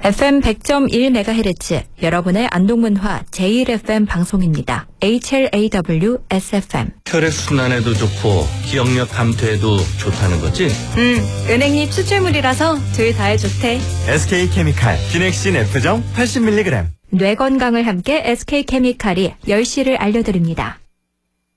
FM 100.1MHz 여러분의 안동문화 제1FM 방송입니다. HLAW SFM. 혈액순환에도 좋고 기억력 감퇴에도 좋다는 거지? 은행잎 추출물이라서 둘 다에 좋대. SK케미칼 비넥신 F정 80mg. 뇌 건강을 함께 SK케미칼이 10시를 알려드립니다.